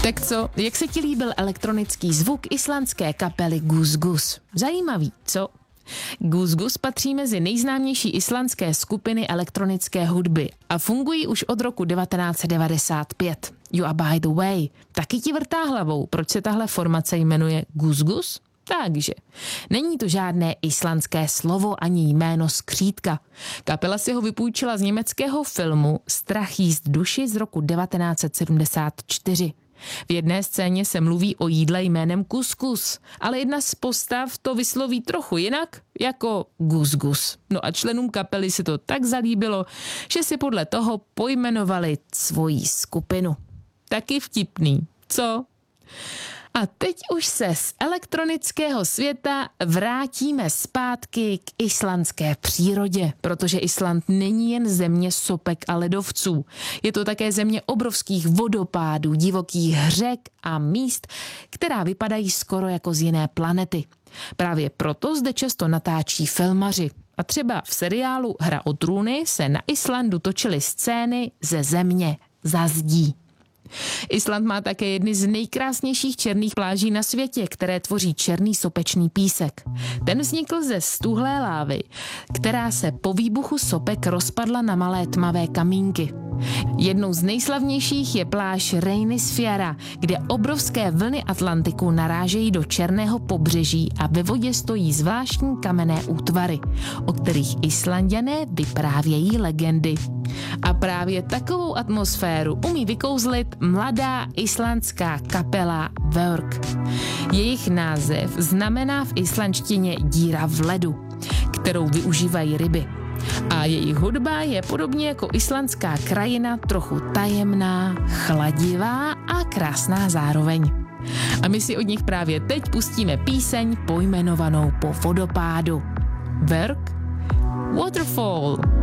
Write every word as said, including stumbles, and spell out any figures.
Tak co, jak se ti líbil elektronický zvuk islandské kapely Gus Gus? Zajímavý, co? Gus Gus patří mezi nejznámější islandské skupiny elektronické hudby a fungují už od roku devatenáct set devadesát pět. Jo a by the way, taky ti vrtá hlavou, proč se tahle formace jmenuje Gus Gus? Takže, není to žádné islandské slovo ani jméno skřítka. Kapela si ho vypůjčila z německého filmu Strach jíst duši z roku devatenáct set sedmdesát čtyři. V jedné scéně se mluví o jídle jménem kuskus, ale jedna z postav to vysloví trochu jinak, jako Gus Gus. No a členům kapely se to tak zalíbilo, že si podle toho pojmenovali svoji skupinu. Taky vtipný, co? A teď už se z elektronického světa vrátíme zpátky k islandské přírodě, protože Island není jen země sopek a ledovců. Je to také země obrovských vodopádů, divokých řek a míst, která vypadají skoro jako z jiné planety. Právě proto zde často natáčí filmaři. A třeba v seriálu Hra o trůny se na Islandu točily scény ze země za zdí. Island má také jedny z nejkrásnějších černých pláží na světě, které tvoří černý sopečný písek. Ten vznikl ze stuhlé lávy, která se po výbuchu sopek rozpadla na malé tmavé kamínky. Jednou z nejslavnějších je pláž Reynisfjara, kde obrovské vlny Atlantiku narážejí do černého pobřeží a ve vodě stojí zvláštní kamenné útvary, o kterých Islanďané vyprávějí legendy. A právě takovou atmosféru umí vykouzlit mladá islandská kapela Vörk. Jejich název znamená v islandštině díra v ledu, kterou využívají ryby. A jejich hudba je podobně jako islandská krajina trochu tajemná, chladivá a krásná zároveň. A my si od nich právě teď pustíme píseň pojmenovanou po vodopádu. Vörk, Waterfall.